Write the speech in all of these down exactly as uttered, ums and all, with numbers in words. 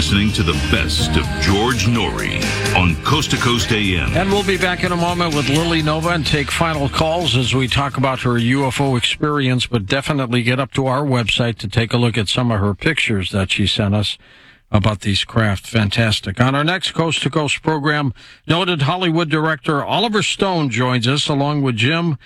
listening to the best of George Noory on Coast to Coast A M. And we'll be back in a moment with Lily Nova and take final calls as we talk about her U F O experience, but definitely get up to our website to take a look at some of her pictures that she sent us about these craft. Fantastic. On our next Coast to Coast program, noted Hollywood director Oliver Stone joins us along with Jim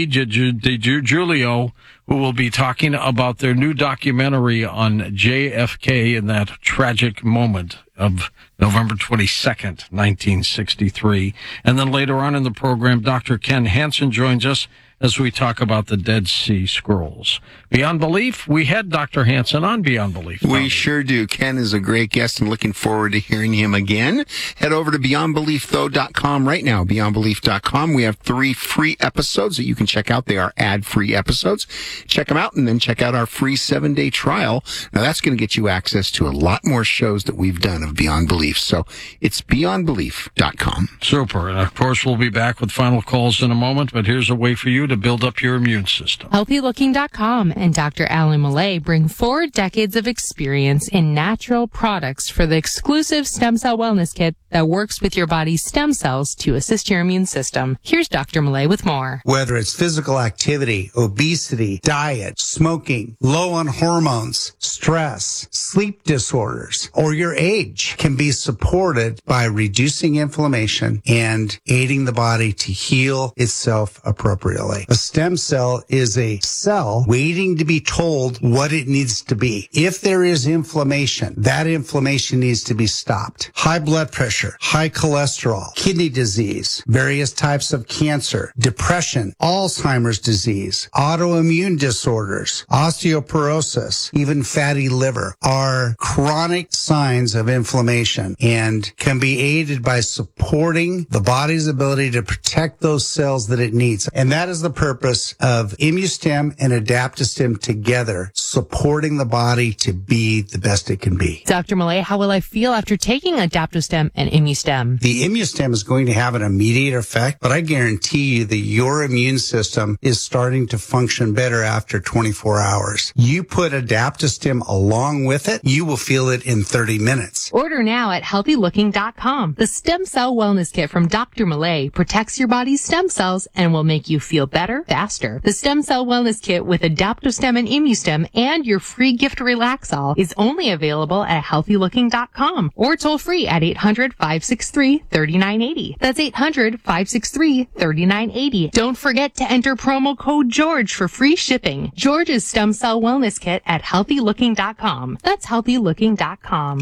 DiGiulio, who will be talking about their new documentary on J F K in that tragic moment of November twenty-second, nineteen sixty-three. And then later on in the program, Doctor Ken Hansen joins us as we talk about the Dead Sea Scrolls. Beyond Belief, we had Doctor Hansen on Beyond Belief. We sure do. Ken is a great guest and looking forward to hearing him again. Head over to beyond belief though dot com right now, beyond belief dot com. We have three free episodes that you can check out. They are ad-free episodes. Check them out and then check out our free seven-day trial. Now, that's going to get you access to a lot more shows that we've done of Beyond Belief. So it's beyond belief dot com. Super. And, of course, we'll be back with final calls in a moment, but here's a way for you to build up your immune system. healthy looking dot com and Doctor Alan Millay bring four decades of experience in natural products for the exclusive Stem Cell Wellness Kit that works with your body's stem cells to assist your immune system. Here's Doctor Millay with more. Whether it's physical activity, obesity, diet, smoking, low on hormones, stress, sleep disorders, or your age can be supported by reducing inflammation and aiding the body to heal itself appropriately. A stem cell is a cell waiting to be told what it needs to be. If there is inflammation, that inflammation needs to be stopped. High blood pressure, high cholesterol, kidney disease, various types of cancer, depression, Alzheimer's disease, autoimmune disorders, osteoporosis, even fatty liver are chronic signs of inflammation and can be aided by supporting the body's ability to protect those cells that it needs. And that is the purpose of ImmuStem and AdaptoStem together, supporting the body to be the best it can be. Doctor Millay, how will I feel after taking AdaptoStem and ImmuStem? The ImmuStem is going to have an immediate effect, but I guarantee you that your immune system is starting to function better after twenty-four hours. You put AdaptoStem along with it, you will feel it in thirty minutes. Order now at healthy looking dot com. The Stem Cell Wellness Kit from Doctor Millay protects your body's stem cells and will make you feel better faster. The Stem Cell Wellness Kit with AdaptoStem and ImmuStem and your free gift Relaxol is only available at healthy looking dot com or toll free at eight hundred, five six three, three nine eight zero. That's eight hundred, five six three, three nine eight zero. Don't forget to enter promo code George for free shipping. George's Stem Cell Wellness Kit at healthy looking dot com. That's healthy looking dot com.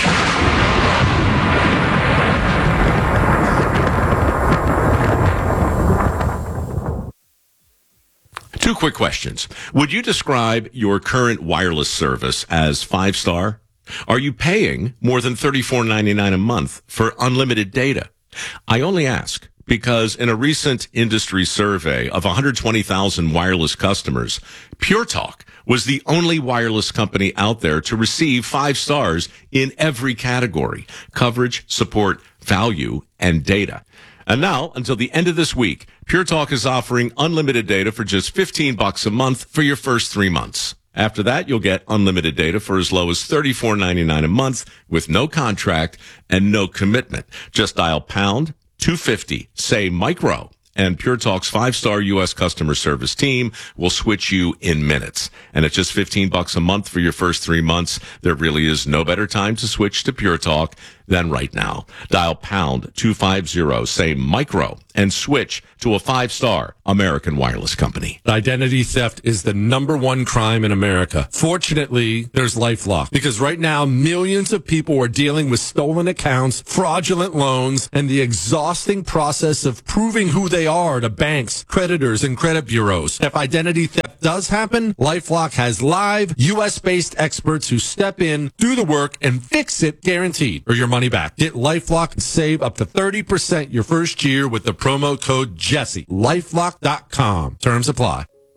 Two quick questions. Would you describe your current wireless service as five-star? Are you paying more than thirty-four ninety-nine a month for unlimited data? I only ask because in a recent industry survey of one hundred twenty thousand wireless customers, Pure Talk was the only wireless company out there to receive five stars in every category: coverage, support, value, and data. And now, until the end of this week, Pure Talk is offering unlimited data for just fifteen bucks a month for your first three months. After that, you'll get unlimited data for as low as thirty-four ninety-nine a month with no contract and no commitment. Just dial pound two fifty, say micro, and Pure Talk's five-star U S customer service team will switch you in minutes. And at just fifteen bucks a month for your first three months, there really is no better time to switch to Pure Talk than right now. Dial pound two fifty, say micro, and switch to a five-star American wireless company. Identity theft is the number one crime in America. Fortunately, there's LifeLock, because right now millions of people are dealing with stolen accounts, fraudulent loans, and the exhausting process of proving who they are to banks, creditors, and credit bureaus. If identity theft does happen, LifeLock has live U S-based experts who step in, do the work, and fix it guaranteed, or your money back. Get LifeLock and save up to thirty percent your first year with the promo code Jesse. lifelock dot com. Terms apply.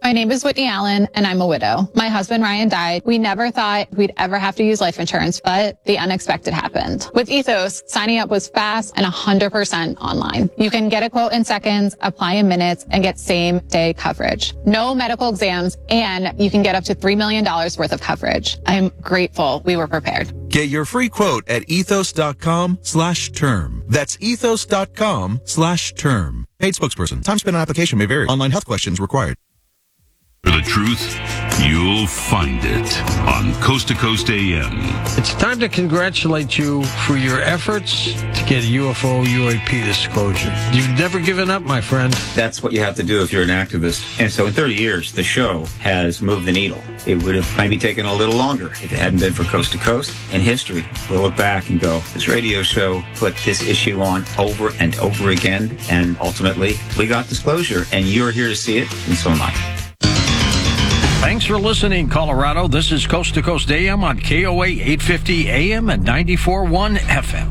My name is Whitney Allen, and I'm a widow. My husband, Ryan, died. We never thought we'd ever have to use life insurance, but the unexpected happened. With Ethos, signing up was fast and one hundred percent online. You can get a quote in seconds, apply in minutes, and get same-day coverage. No medical exams, and you can get up to three million dollars worth of coverage. I'm grateful we were prepared. Get your free quote at ethos.com slash term. That's ethos.com slash term. Paid spokesperson. Time spent on application may vary. Online health questions required. For the truth, you'll find it on Coast to Coast A M. It's time to congratulate you for your efforts to get U F O U A P disclosure. You've never given up, my friend. That's what you have to do if you're an activist. And so in thirty years, the show has moved the needle. It would have maybe taken a little longer if it hadn't been for Coast to Coast. In history, we'll look back and go, this radio show put this issue on over and over again, and ultimately, we got disclosure, and you're here to see it, and so am I. Thanks for listening, Colorado. This is Coast to Coast A M on K O A eight fifty A M and ninety-four point one F M.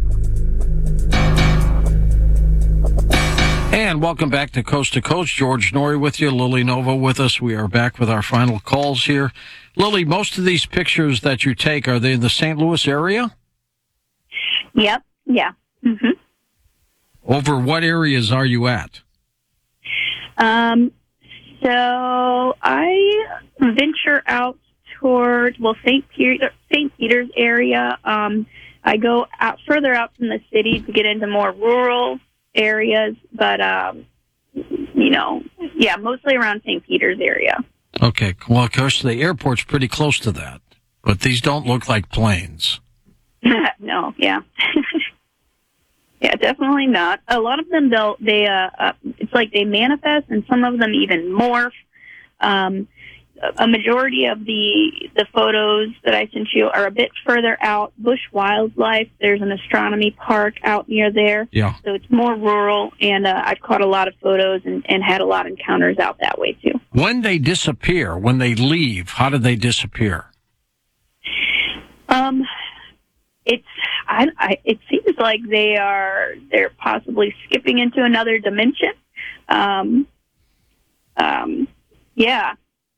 And welcome back to Coast to Coast. George Noory with you, Lily Nova with us. We are back with our final calls here. Lily, most of these pictures that you take, are they in the Saint Louis area? Yep. Yeah. Mm-hmm. Over what areas are you at? Um, so I venture out toward, well, Saint Peter, Saint Peter's area. Um, I go out further out from the city to get into more rural areas, but, um, you know, yeah, mostly around Saint Peter's area. Okay. Well, of course, the airport's pretty close to that, but these don't look like planes. No, yeah. Yeah, definitely not. A lot of them, they'll, they, uh, uh, it's like they manifest, and some of them even morph. Um, a majority of the the photos that I sent you are a bit further out. Bush Wildlife, there's an astronomy park out near there. Yeah. So it's more rural, and uh, I've caught a lot of photos and, and had a lot of encounters out that way, too. When they disappear, when they leave, how do they disappear? Um, it's I, I, it seems like they are they're possibly skipping into another dimension. Um, um, yeah.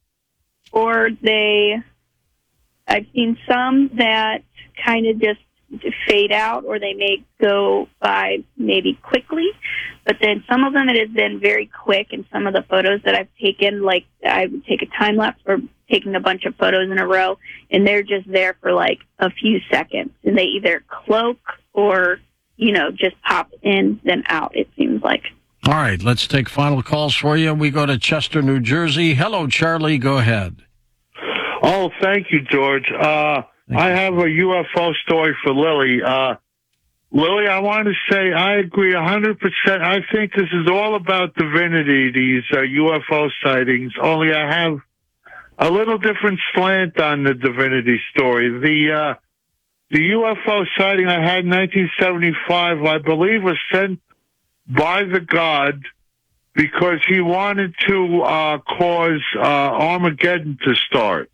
Or they, I've seen some that kind of just fade out, or they may go by maybe quickly, but then some of them it has been very quick, and some of the photos that I've taken, like I would take a time lapse or taking a bunch of photos in a row, and they're just there for like a few seconds, and they either cloak or, you know, just pop in, then out, it seems like. All right, let's take final calls for you. We go to Chester, New Jersey. Hello, Charlie. Go ahead. Oh, thank you, George. Uh, thank I you. have a U F O story for Lily. Uh, Lily, I want to say I agree one hundred percent. I think this is all about divinity, these uh, U F O sightings, only I have a little different slant on the divinity story. The uh, the U F O sighting I had in nineteen seventy-five, I believe, was sent by the God because he wanted to uh, cause uh, Armageddon to start.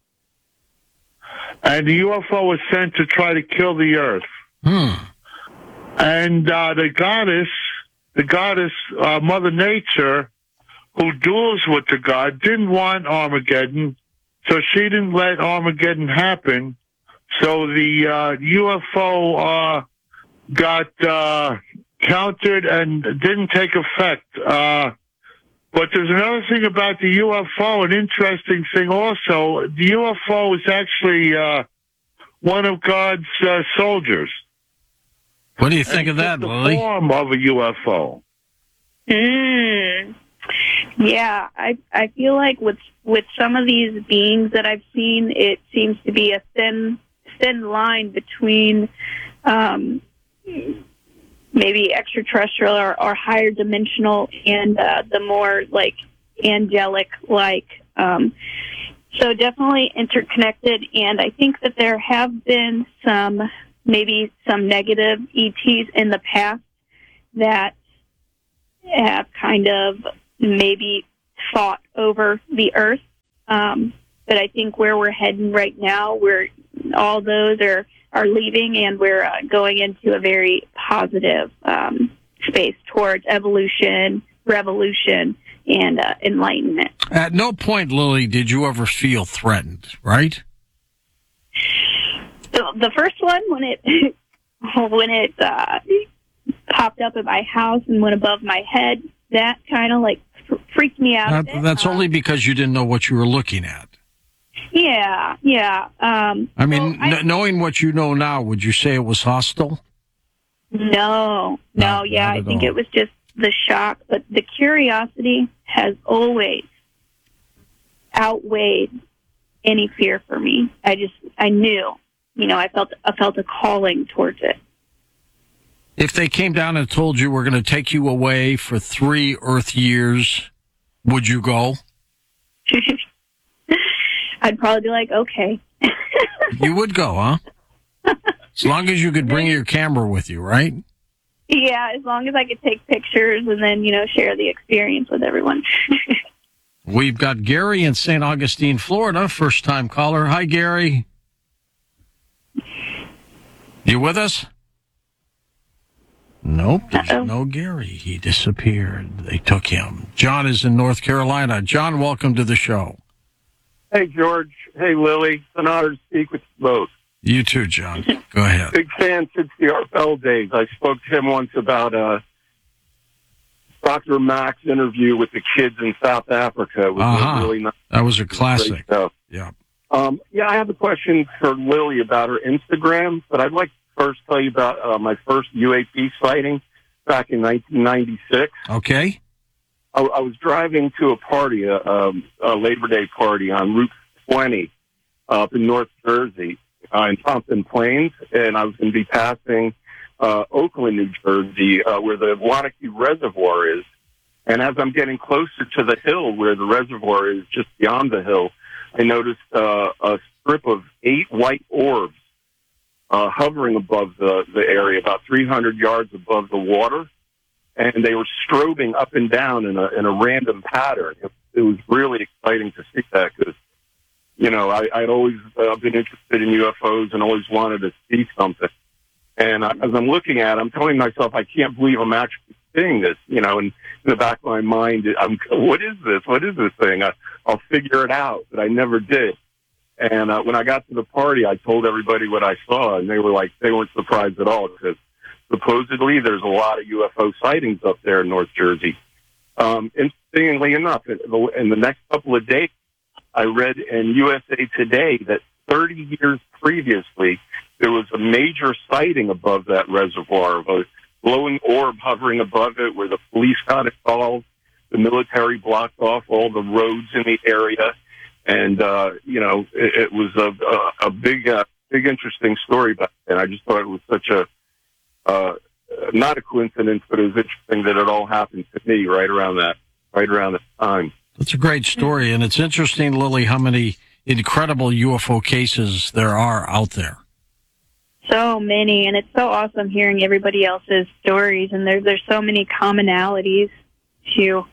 And the U F O was sent to try to kill the Earth. Hmm. And uh, the goddess, the goddess, uh, Mother Nature, who duels with the God, didn't want Armageddon, so she didn't let Armageddon happen. So the uh, U F O uh, got uh, countered and didn't take effect. Uh, but there's another thing about the U F O, an interesting thing also. The U F O is actually uh, one of God's uh, soldiers. What do you think of that, Lily? The form of a U F O. Mm. Yeah, I I feel like with with some of these beings that I've seen, it seems to be a thin thin line between um, maybe extraterrestrial or, or higher dimensional and uh, the more like angelic like. Um, so definitely interconnected, and I think that there have been some maybe some negative E Ts in the past that have kind of maybe fought over the Earth. Um, but I think where we're heading right now, we're all those are, are leaving, and we're uh, going into a very positive um, space towards evolution, revolution, and uh, enlightenment. At no point, Lily, did you ever feel threatened, right? The, the first one, when it when it uh, popped up at my house and went above my head, that kind of like freaked me out. That, a bit. that's uh, only because you didn't know what you were looking at. Yeah, yeah. Um, I mean, well, I, n- knowing what you know now, would you say it was hostile? No, no, No, yeah. not I at think all. it was just the shock, but the curiosity has always outweighed any fear for me. I just, I knew, you know, I felt, I felt a calling towards it. If they came down and told you we're going to take you away for three Earth years, would you go? I'd probably be like, okay. You would go, huh? As long as you could bring your camera with you, right? Yeah, as long as I could take pictures and then, you know, share the experience with everyone. We've got Gary in Saint Augustine, Florida, first-time caller. Hi, Gary. You with us? Nope, there's Uh-oh. no Gary. He disappeared. They took him. John is in North Carolina. John, welcome to the show. Hey, George. Hey, Lily. It's an honor to speak with you both. You too, John. Go ahead. Big fan since the Art Bell days. I spoke to him once about uh, Doctor Mack's interview with the kids in South Africa. It was Uh-huh. really nice. That was a Great classic. stuff. Yeah. Um, yeah, I have a question for Lily about her Instagram, but I'd like to first tell you about uh, my first U A P sighting back in nineteen ninety-six. Okay. I, I was driving to a party, a, um, a Labor Day party on Route twenty up in North Jersey, uh, in Thompson Plains, and I was going to be passing uh, Oakland, New Jersey, uh, where the Wanakee Reservoir is. And as I'm getting closer to the hill where the reservoir is, just beyond the hill, I noticed uh, a strip of eight white orbs uh, hovering above the, the area, about three hundred yards above the water. And they were strobing up and down in a, in a random pattern. It, it was really exciting to see that because, you know, I, I'd always uh, been interested in U F Os and always wanted to see something. And I, as I'm looking at it, I'm telling myself, I can't believe I'm actually seeing this, you know, and in the back of my mind, I'm, what is this? What is this thing? I, I'll figure it out, but I never did. And uh, when I got to the party, I told everybody what I saw, and they were like, they weren't surprised at all because supposedly there's a lot of U F O sightings up there in North Jersey. Um, interestingly enough, in the, in the next couple of days, I read in U S A Today that thirty years previously, there was a major sighting above that reservoir of a glowing orb hovering above it where the police got involved. The military blocked off all the roads in the area. And, uh, you know, it, it was a, a, a big, uh, big interesting story back then. I just thought it was such a, uh, not a coincidence, but it was interesting that it all happened to me right around that, right around that time. That's a great story. And it's interesting, Lily, how many incredible U F O cases there are out there. So many, and it's so awesome hearing everybody else's stories, and there, there's so many commonalities, too.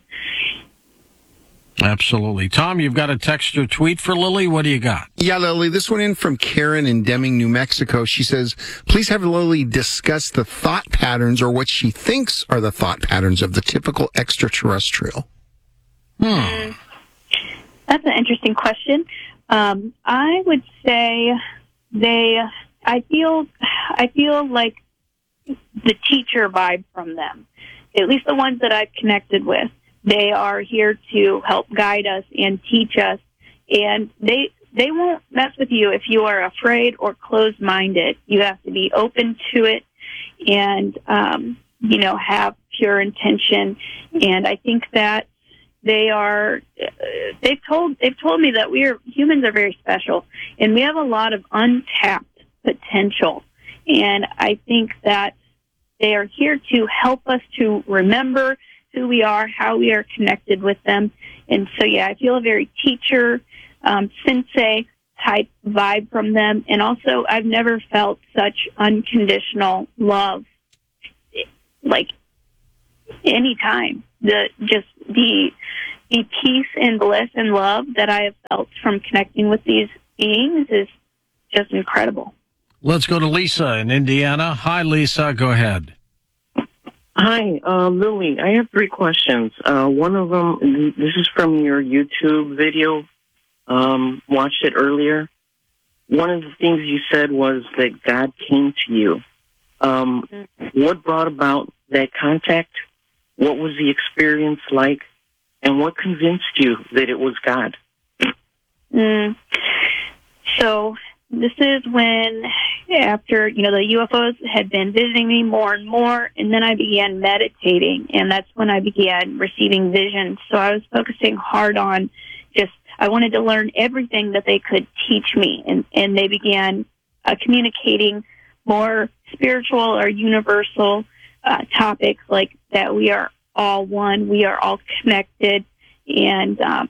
Absolutely. Tom, you've got a text or tweet for Lily? What do you got? Yeah, Lily, this one in from Karen in Deming, New Mexico. She says, please have Lily discuss the thought patterns or what she thinks are the thought patterns of the typical extraterrestrial. Hmm. That's an interesting question. Um, I would say they, I feel, I feel like the teacher vibe from them, at least the ones that I've connected with. They are here to help guide us and teach us, and they they won't mess with you if you are afraid or closed-minded. You have to be open to it and, um, you know, have pure intention. And I think that they are, uh, they've told, they've told me that we are, humans are very special, and we have a lot of untapped potential. And I think that they are here to help us to remember who we are, how we are connected with them. And so, yeah, I feel a very teacher, um, sensei type vibe from them. And also, I've never felt such unconditional love, like any time. The just the the peace and bliss and love that I have felt from connecting with these beings is just incredible. Let's go to Lisa in Indiana. Hi, Lisa. Go ahead. Hi, uh, Lily. I have three questions. Uh, one of them, this is from your YouTube video. Um, watched it earlier. One of the things you said was that God came to you. Um, what brought about that contact? What was the experience like? And what convinced you that it was God? Mm. So this is when, after, you know, the U F Os had been visiting me more and more, and then I began meditating, and that's when I began receiving visions. So I was focusing hard on just, I wanted to learn everything that they could teach me, and, and they began uh, communicating more spiritual or universal uh, topics like that we are all one, we are all connected, and um,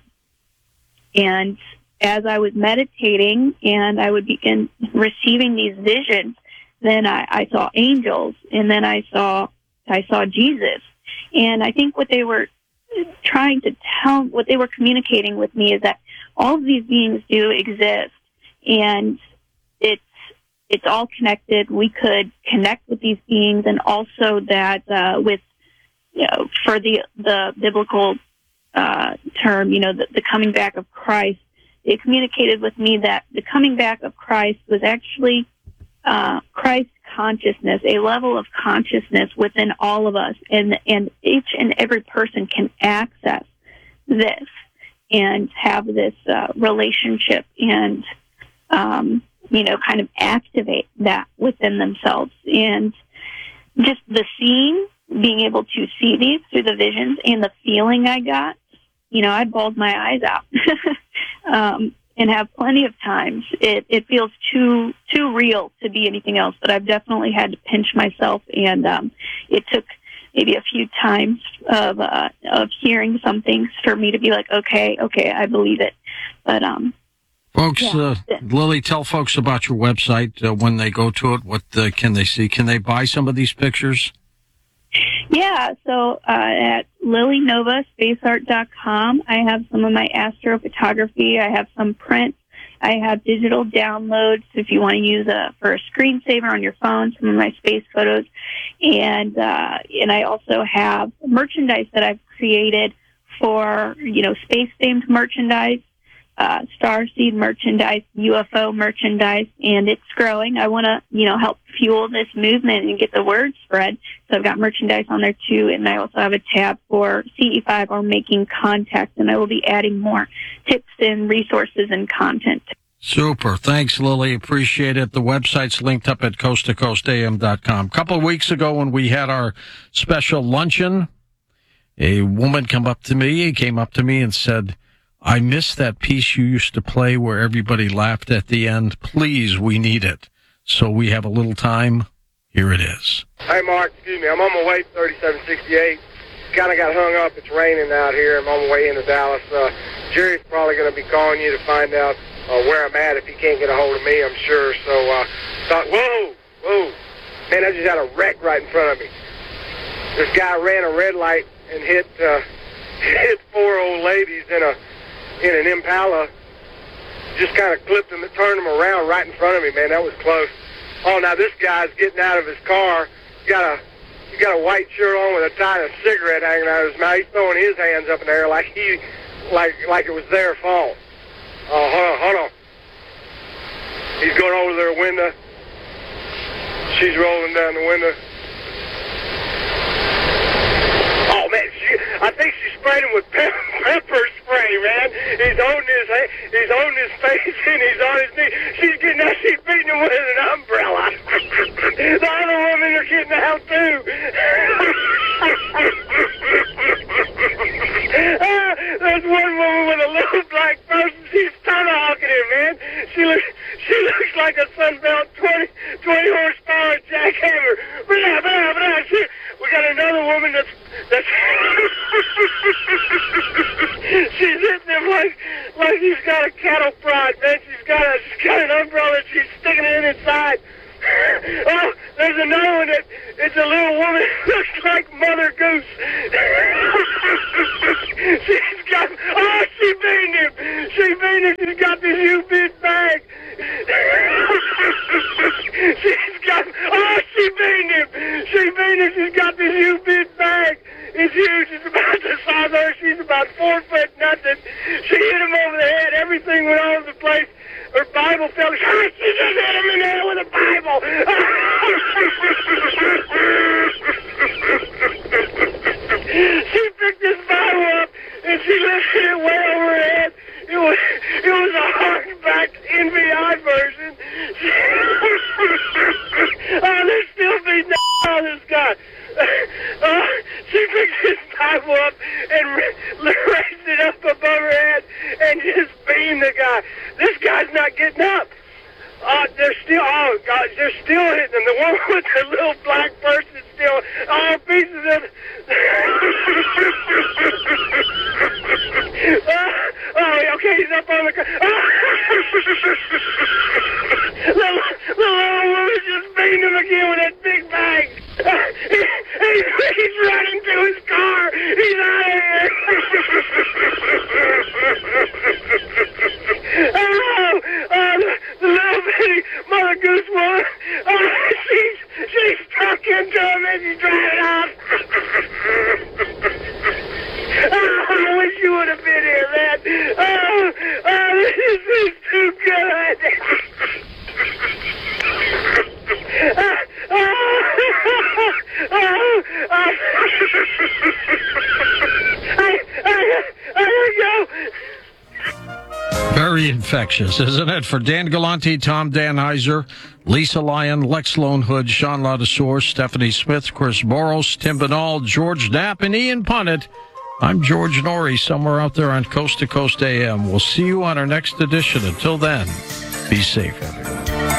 and as I was meditating and I would begin receiving these visions, then I, I saw angels, and then I saw I saw Jesus, and I think what they were trying to tell, what they were communicating with me, is that all of these beings do exist, and it's it's all connected. We could connect with these beings, and also that uh, with, you know, for the the biblical uh, term, you know, the, the coming back of Christ, they communicated with me that the coming back of Christ was actually uh, Christ consciousness, a level of consciousness within all of us, and and each and every person can access this and have this uh, relationship and um, you know, kind of activate that within themselves. And just the seeing, being able to see these through the visions, and the feeling I got, you know, I bawled my eyes out. um, and have plenty of times. It, it feels too too real to be anything else, but I've definitely had to pinch myself, and um, it took maybe a few times of uh, of hearing some things for me to be like, okay, okay, I believe it. But um, folks, yeah. uh, Lily, tell folks about your website uh, when they go to it. What uh, can they see? Can they buy some of these pictures? Yeah, so uh, at lily nova space art dot com, I have some of my astrophotography. I have some prints. I have digital downloads if you want to use a for a screensaver on your phone, some of my space photos. And uh, and I also have merchandise that I've created for, you know, space-themed merchandise, uh, Starseed merchandise, U F O merchandise, and it's growing. I want to, you know, help fuel this movement and get the word spread. So I've got merchandise on there too, and I also have a tab for C E five or making contact, and I will be adding more tips and resources and content. Super. Thanks, Lily. Appreciate it. The website's linked up at coast to coast a m dot com. A couple of weeks ago when we had our special luncheon, a woman come up to me, came up to me and said, I miss that piece you used to play where everybody laughed at the end. Please, we need it. So we have a little time. Here it is. Hey, Mark, excuse me. I'm on my way to thirty-seven sixty-eight. Kind of got hung up. It's raining out here. I'm on my way into Dallas. Uh, Jerry's probably going to be calling you to find out uh, where I'm at if he can't get a hold of me, I'm sure. So uh, thought, whoa, whoa. Man, I just had a wreck right in front of me. This guy ran a red light and hit uh, hit four old ladies in a in an Impala. Just kind of clipped them and turned them around right in front of me, man. That was close. Oh, now this guy's getting out of his car. He's got a he's got a white shirt on with a tiny cigarette hanging out of his mouth. He's throwing his hands up in the air like he like like it was their fault. Oh, hold on, hold on. He's going over their window. She's rolling down the window. Oh man, she, I think she sprayed him with pepper, pepper spray, man. He's holding his he's holding his face and he's on his knee. She's getting out. She's beating him with an umbrella. The other women are getting out too. uh, there's one woman with a little black person. She's tomahawking him, man. She looks she looks like a Sunbelt twenty, twenty horsepower jackhammer. Blah, blah, blah. She, we got another woman that's that's she's hitting him like like he's got a cattle prod, man. She's got a she's got an umbrella and she's sticking it in inside. Oh, there's another one that it's a little woman that looks like Mother Goose. She's got oh she beating him. She beating him. She's got this U-bit bag. She's got oh she beating him. She beating him. She's got this U-bit Bible. She picked this Bible up and she lifted it way over her head. It was, it was a hardback N B I version. Oh, they're still beating the out of this guy. Uh, she picked his Bible up and raised it up above her head and just beamed the guy. This guy's not getting up. Uh, they're still, oh God, they're still hitting him. The one with the little black person still, all pieces of it. uh, oh, okay, he's up on the car. the, the little woman just beamed him again with that big bag. Uh, he, he, he's running to his car. He's out of here. oh, uh, the, the little bitty Mother Goose woman, uh, she's, she's stuck into him as he's driving off. oh, I wish you would have been here, man. Oh, oh this is too good. uh, oh, oh, oh, I, I, I go. Very infectious, isn't it? For Dan Galante, Tom Danheiser, Lisa Lyon, Lex Lone Hood, Sean Ladouceur, Stephanie Smith, Chris Boros, Tim Banal, George Knapp, and Ian Punnett. I'm George Norrie, somewhere out there on Coast to Coast A M. We'll see you on our next edition. Until then, be safe, everyone.